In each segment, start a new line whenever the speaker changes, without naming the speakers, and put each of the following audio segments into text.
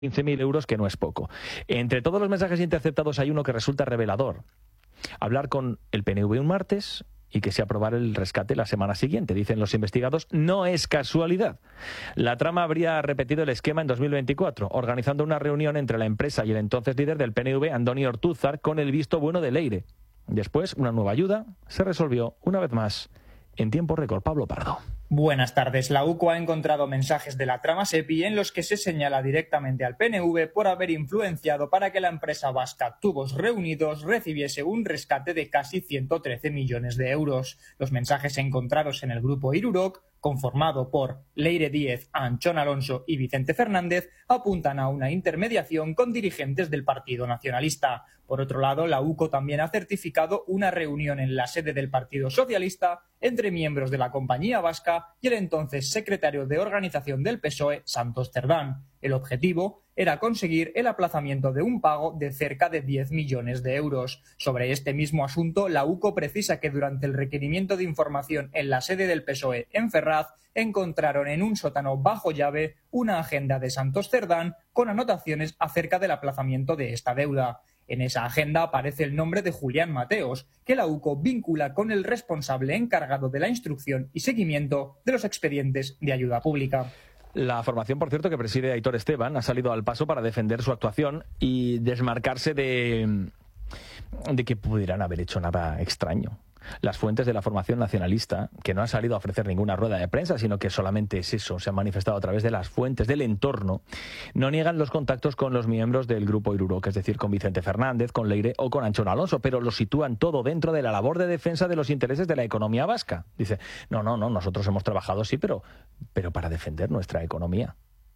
15.000 euros, que no es poco. Entre todos los mensajes interceptados hay uno que resulta revelador. Hablar con el PNV un martes y que se aprobara el rescate la semana siguiente. Dicen los investigados, no es casualidad. La trama habría repetido el esquema en 2024, organizando una reunión entre la empresa y el entonces líder del PNV, Andoni Ortúzar, con el visto bueno de Leire. Después, una nueva ayuda se resolvió, una vez más, en tiempo récord. Pablo Pardo.
Buenas tardes. La UCO ha encontrado mensajes de la trama SEPI en los que se señala directamente al PNV por haber influenciado para que la empresa vasca Tubos Reunidos recibiese un rescate de casi 113 millones de euros. Los mensajes encontrados en el grupo Iruroc, conformado por Leire Díez, Anchón Alonso y Vicente Fernández, apuntan a una intermediación con dirigentes del Partido Nacionalista. Por otro lado, la UCO también ha certificado una reunión en la sede del Partido Socialista entre miembros de la compañía vasca y el entonces secretario de organización del PSOE, Santos Cerdán. El objetivo era conseguir el aplazamiento de un pago de cerca de 10 millones de euros. Sobre este mismo asunto, la UCO precisa que durante el requerimiento de información en la sede del PSOE en Ferraz, encontraron en un sótano bajo llave una agenda de Santos Cerdán con anotaciones acerca del aplazamiento de esta deuda. En esa agenda aparece el nombre de Julián Mateos, que la UCO vincula con el responsable encargado de la instrucción y seguimiento de los expedientes de ayuda pública.
La formación, por cierto, que preside Aitor Esteban ha salido al paso para defender su actuación y desmarcarse de que pudieran haber hecho nada extraño. Las fuentes de la formación nacionalista, que no han salido a ofrecer ninguna rueda de prensa, sino que solamente es eso, se han manifestado a través de las fuentes del entorno, no niegan los contactos con los miembros del grupo Iruroc, es decir, con Vicente Fernández, con Leire o con Anchón Alonso, pero lo sitúan todo dentro de la labor de defensa de los intereses de la economía vasca. Dice, no, nosotros hemos trabajado, sí, pero para defender nuestra economía.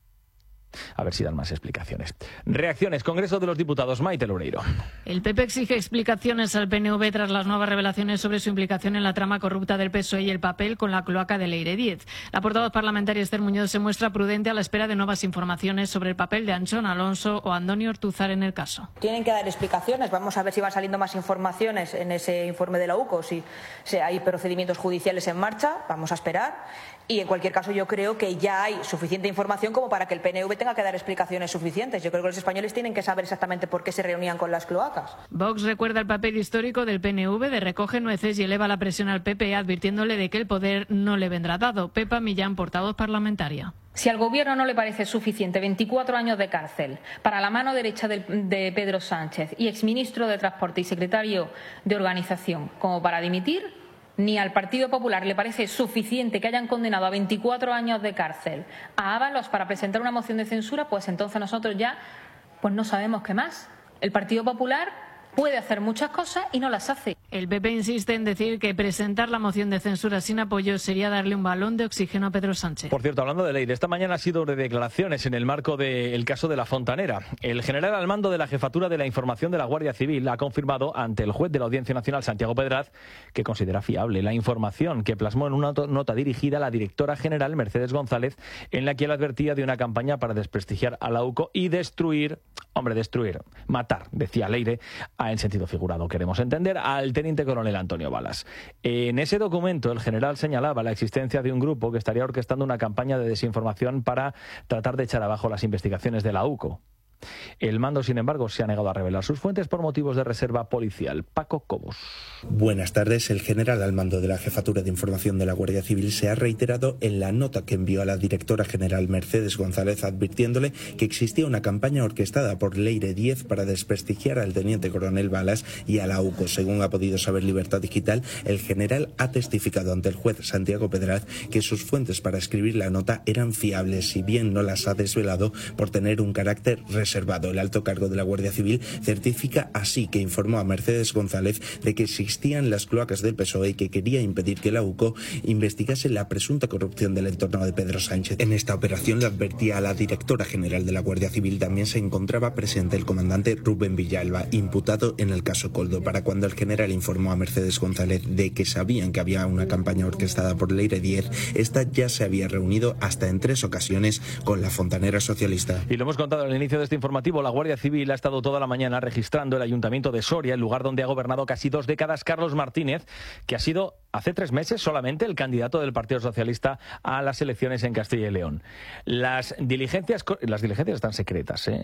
A ver si dan más explicaciones. Reacciones. Congreso de los Diputados. Maite Loureiro.
El PP exige explicaciones al PNV tras las nuevas revelaciones sobre su implicación en la trama corrupta del PSOE y el papel con la cloaca de Leire Díez. La portavoz parlamentaria Esther Muñoz se muestra prudente a la espera de nuevas informaciones sobre el papel de Anchón Alonso o Andoni Ortúzar en el caso.
Tienen que dar explicaciones. Vamos a ver si van saliendo más informaciones en ese informe de la UCO, si hay procedimientos judiciales en marcha. Vamos a esperar. Y en cualquier caso yo creo que ya hay suficiente información como para que el PNV tenga que dar explicaciones suficientes. Yo creo que los españoles tienen que saber exactamente por qué se reunían con las cloacas.
Vox recuerda el papel histórico del PNV de recoge nueces y eleva la presión al PP advirtiéndole de que el poder no le vendrá dado. Pepa Millán, portavoz parlamentaria.
Si al Gobierno no le parece suficiente 24 años de cárcel para la mano derecha de Pedro Sánchez y exministro de Transporte y secretario de Organización como para dimitir, ni al Partido Popular le parece suficiente que hayan condenado a 24 años de cárcel a Ábalos para presentar una moción de censura, pues entonces nosotros ya no sabemos qué más. El Partido Popular puede hacer muchas cosas y no las hace.
El PP insiste en decir que presentar la moción de censura sin apoyo sería darle un balón de oxígeno a Pedro Sánchez.
Por cierto, hablando de Leire, esta mañana ha sido de declaraciones en el marco del caso de La Fontanera. El general al mando de la Jefatura de la Información de la Guardia Civil ha confirmado ante el juez de la Audiencia Nacional, Santiago Pedraz, que considera fiable la información que plasmó en una nota dirigida a la directora general, Mercedes González, en la que él advertía de una campaña para desprestigiar a la UCO y matar, decía Leire, en sentido figurado, queremos entender, al teniente coronel Antonio Balas. En ese documento el general señalaba la existencia de un grupo que estaría orquestando una campaña de desinformación para tratar de echar abajo las investigaciones de la UCO. El mando, sin embargo, se ha negado a revelar sus fuentes por motivos de reserva policial. Paco Cobos.
Buenas tardes. El general al mando de la Jefatura de Información de la Guardia Civil se ha reiterado en la nota que envió a la directora general Mercedes González advirtiéndole que existía una campaña orquestada por Leire Díez para desprestigiar al teniente coronel Balas y a la UCO. Según ha podido saber Libertad Digital, el general ha testificado ante el juez Santiago Pedraz que sus fuentes para escribir la nota eran fiables, si bien no las ha desvelado por tener un carácter reservado. El alto cargo de la Guardia Civil certifica así que informó a Mercedes González de que existían las cloacas del PSOE y que quería impedir que la UCO investigase la presunta corrupción del entorno de Pedro Sánchez. En esta operación le advertía a la directora general de la Guardia Civil también se encontraba presente el comandante Rubén Villalba, imputado en el caso Coldo. Para cuando el general informó a Mercedes González de que sabían que había una campaña orquestada por Leire Díez, esta ya se había reunido hasta en 3 ocasiones con la fontanera socialista.
Y lo hemos contado al inicio de este este informativo, la Guardia Civil ha estado toda la mañana registrando el Ayuntamiento de Soria, el lugar donde ha gobernado casi 2 décadas Carlos Martínez, que ha sido hace 3 meses solamente el candidato del Partido Socialista a las elecciones en Castilla y León. Las diligencias están secretas, ¿eh?